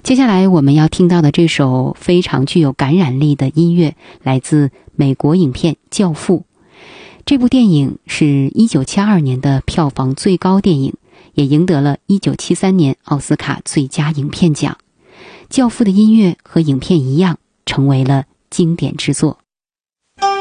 接下来我们要听到的这首非常具有感染力的音乐，来自美国影片《教父》。这部电影是1972年的票房最高电影，也赢得了1973年奥斯卡最佳影片奖。《教父》的音乐和影片一样，成为了经典之作。